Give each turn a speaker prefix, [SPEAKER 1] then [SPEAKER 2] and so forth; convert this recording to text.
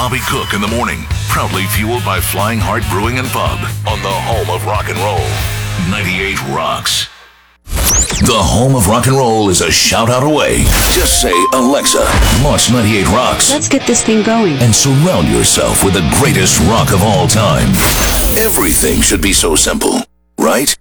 [SPEAKER 1] Bobby Cook in the morning. Proudly fueled by Flying Heart Brewing and Pub on the home of rock and roll. 98 Rocks. The home of rock and roll is a shout out away. Just say, Alexa, launch 98 Rocks.
[SPEAKER 2] Let's get this thing going.
[SPEAKER 1] And surround yourself with the greatest rock of all time. Everything should be so simple, right?